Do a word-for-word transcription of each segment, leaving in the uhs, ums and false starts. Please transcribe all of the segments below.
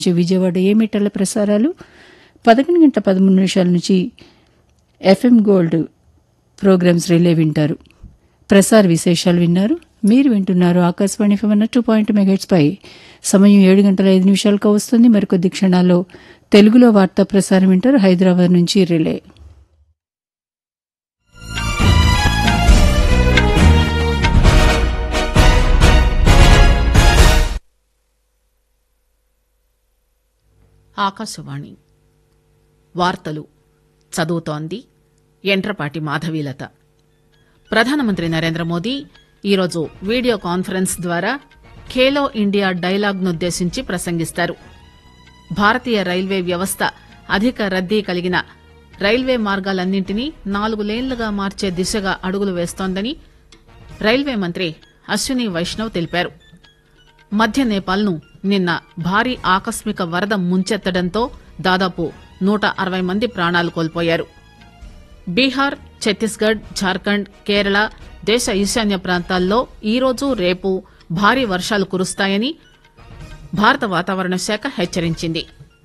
విజయవాడ ఏ మీటర్ల ప్రసారాలు పదకొండు గంటల పదమూడు నిమిషాల నుంచి ఎఫ్ఎం గోల్డ్ ప్రోగ్రామ్స్ రిలే వింటారు. ప్రసార విశేషాలు విన్నారు. మీరు వింటున్నారు Akashvani FM one two point megahertz పై. సమయం ఏడు గంటల ఐదు నిమిషాలకు వస్తుంది. మరికొద్ది క్షణాల్లో తెలుగులో వార్తా ప్రసారం వింటారు హైదరాబాద్ నుంచి రిలే. ఆకాశవాణి వార్తలు చదువుతోంది ఎంట్రపాటి మాధవీలత. ప్రధానమంత్రి నరేంద్ర మోదీ ఈరోజు వీడియో కాన్ఫరెన్స్ ద్వారా ఖేలో ఇండియా డైలాగ్నుద్దేశించి ప్రసంగిస్తారు. భారతీయ రైల్వే వ్యవస్థ అధిక రద్దీ కలిగిన రైల్వే మార్గాలన్నింటినీ నాలుగు లేన్లుగా మార్చే దిశగా అడుగులు వేస్తోందని రైల్వే మంత్రి అశ్విని వైష్ణవ్ తెలిపారు. మధ్య నేపాల్ను నిన్న భారీ ఆకస్మిక వరద ముంచెత్తడంతో దాదాపు నూట అరవై మంది ప్రాణాలు కోల్పోయారు. బీహార్, ఛత్తీస్గఢ్, జార్ఖండ్, కేరళ, దేశ ఈశాన్య ప్రాంతాల్లో ఈరోజు రేపు భారీ వర్షాలు కురుస్తాయని భారత వాతావరణ శాఖ హెచ్చరించింది.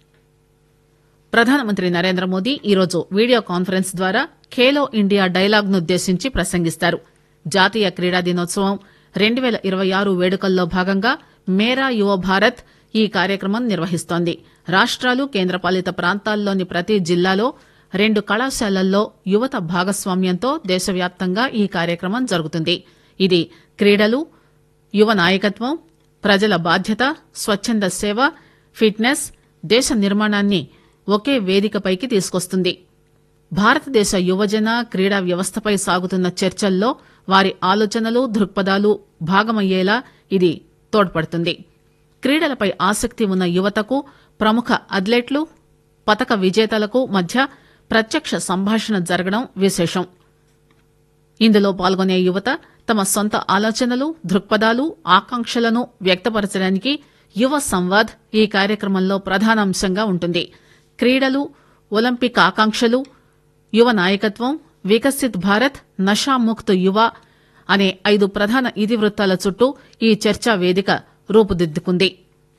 ప్రధానమంత్రి నరేంద్ర మోదీ ఈరోజు వీడియో కాన్ఫరెన్స్ ద్వారా ఖేలో ఇండియా డైలాగ్నుద్దేశించి ప్రసంగిస్తారు. జాతీయ క్రీడా దినోత్సవం రెండు పేల ఇరవై ఆరు వేడుకల్లో భాగంగా మేరా యువ భారత్ ఈ కార్యక్రమం నిర్వహిస్తోంది. రాష్ట్రాలు, కేంద్రపాలిత ప్రాంతాల్లోని ప్రతి జిల్లాలో రెండు కళాశాలల్లో యువత భాగస్వామ్యంతో దేశవ్యాప్తంగా ఈ కార్యక్రమం జరుగుతుంది. ఇది క్రీడలు, యువ నాయకత్వం, ప్రజల బాధ్యత, స్వచ్ఛంద సేవ, ఫిట్నెస్, దేశ నిర్మాణాన్ని ఒకే వేదికపైకి తీసుకొస్తుంది. భారతదేశ యువజన క్రీడా వ్యవస్థపై సాగుతున్న చర్చల్లో వారి ఆలోచనలు, దృక్పథాలు భాగమయ్యేలా ఇది తోడ్పడుతుంది. క్రీడలపై ఆసక్తి ఉన్న యువతకు, ప్రముఖ అథ్లెట్లు, పతక విజేతలకు మధ్య ప్రత్యక్ష సంభాషణ జరగడం విశేషం. ఇందులో పాల్గొనే యువత తమ సొంత ఆలోచనలు, దృక్పథాలు, ఆకాంక్షలను వ్యక్తపరచడానికి యువ సంవాద్ ఈ కార్యక్రమంలో ప్రధానాంశంగా ఉంటుంది. క్రీడలు, ఒలింపిక్ ఆకాంక్షలు, యువ నాయకత్వం, వికసిత్ భారత్, నషాముక్త్ యువ అనే ఐదు ప్రధాన ఇతివృత్తాల చుట్టూ ఈ చర్చా వేదిక రూపుదిద్దుకుంది.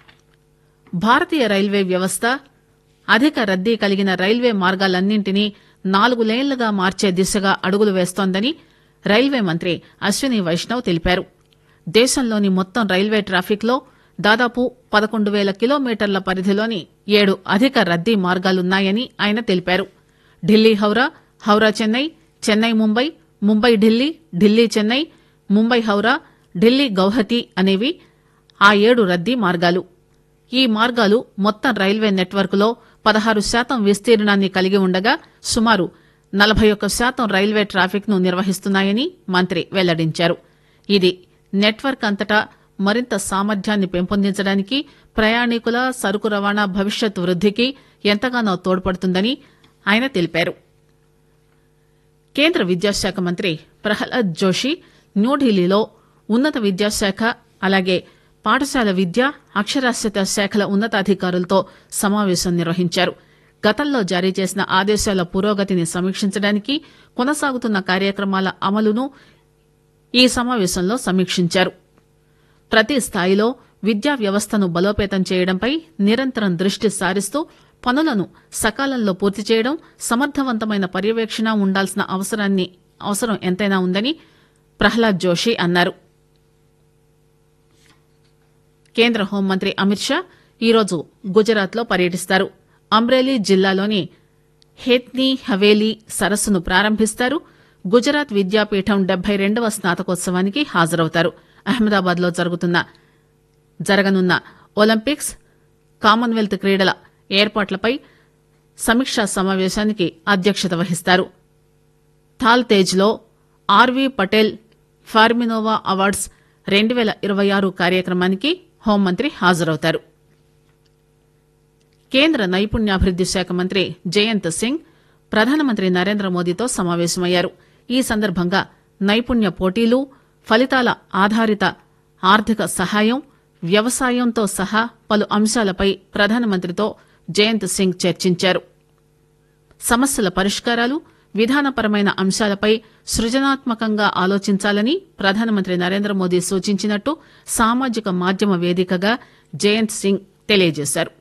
భారతీయ రైల్వే వ్యవస్థ అధిక రద్దీ కలిగిన రైల్వే మార్గాలన్నింటినీ నాలుగు లేన్లుగా మార్చే దిశగా అడుగులు వేస్తోందని రైల్వే మంత్రి అశ్విని వైష్ణవ్ తెలిపారు. దేశంలోని మొత్తం రైల్వే ట్రాఫిక్లో దాదాపు పదకొండు వేల కిలోమీటర్ల పరిధిలోని ఏడు అధిక రద్దీ మార్గాలున్నాయని ఆయన తెలిపారు. ఢిల్లీ హౌరా, హౌరా చెన్నై, చెన్నై ముంబై, ముంబై ఢిల్లీ, ఢిల్లీ చెన్నై, ముంబై హౌరా, ఢిల్లీ గౌహతి అనేవి ఆ ఏడు రద్దీ మార్గాలు. ఈ మార్గాలు మొత్తం రైల్వే నెట్వర్క్లో పదహారు శాతం విస్తీర్ణాన్ని కలిగి ఉండగా సుమారు నలభై ఒక్క శాతం రైల్వే ట్రాఫిక్ ను నిర్వహిస్తున్నాయని మంత్రి వెల్లడించారు. ఇది నెట్వర్క్ అంతటా మరింత సామర్థ్యాన్ని పెంపొందించడానికి, ప్రయాణికుల సరుకు రవాణా భవిష్యత్ వృద్దికి ఎంతగానో తోడ్పడుతుందని ఆయన తెలిపారు. కేంద్ర విద్యాశాఖ మంత్రి ప్రహ్లాద్ జోషి న్యూఢిల్లీలో ఉన్నత విద్యాశాఖ, అలాగే పాఠశాల విద్య, అక్షరాస్యత శాఖల ఉన్నతాధికారులతో సమావేశం నిర్వహించారు. గతంలో జారీ చేసిన ఆదేశాల పురోగతిని సమీక్షించడానికి, కొనసాగుతున్న కార్యక్రమాల అమలును ఈ సమావేశంలో సమీక్షించారు. ప్రతి స్థాయిలో విద్యా వ్యవస్థను బలోపేతం చేయడంపై నిరంతరం దృష్టి సారిస్తూ పనులను సకాలంలో పూర్తి చేయడం, సమర్థవంతమైన పర్యవేక్షణ ఉండాల్సిన అవసరాన్ని అవసరం ఎంతైనా ఉందని ప్రహ్లాద్ జోషి అన్నారు. కేంద్ర హోంమంత్రి అమిత్ షా ఈరోజు గుజరాత్లో పర్యటిస్తారు. అమ్రేలీ జిల్లాలోని హేత్నీ హవేలీ సరస్సును ప్రారంభిస్తారు. గుజరాత్ విద్యాపీఠం డెబ్బై రెండవ స్నాతకోత్సవానికి హాజరవుతారు. అహ్మదాబాద్ లో జరుగుతున్న జరగనున్న ఒలింపిక్స్, కామన్వెల్త్ క్రీడల ఏర్పాట్లపై సమీక్షా సమావేశానికి అధ్యక్షత వహిస్తారు. థాల్ తేజ్ లో ఆర్వీ పటేల్ ఫార్మినోవా అవార్డ్స్ రెండు పేల ఇరవై ఆరు కార్యక్రమానికి హోంమంత్రి హాజరవుతారు. కేంద్ర నైపుణ్యాభివృద్ది శాఖ మంత్రి జయంత్ సింగ్ ప్రధానమంత్రి నరేంద్ర మోదీతో సమావేశమయ్యారు. ఈ సందర్భంగా నైపుణ్య పోటీలు, ఫలితాల ఆధారిత ఆర్థిక సహాయం, వ్యవసాయంతో సహా పలు అంశాలపై ప్రధానమంత్రితో జయంత్ సింగ్ చర్చించారు. సమస్యల పరిష్కారాలు, విధానపరమైన అంశాలపై సృజనాత్మకంగా ఆలోచించాలని ప్రధానమంత్రి నరేంద్ర మోదీ సూచించినట్టు సామాజిక మాధ్యమ వేదికగా జయంత్ సింగ్ తెలియజేశారు.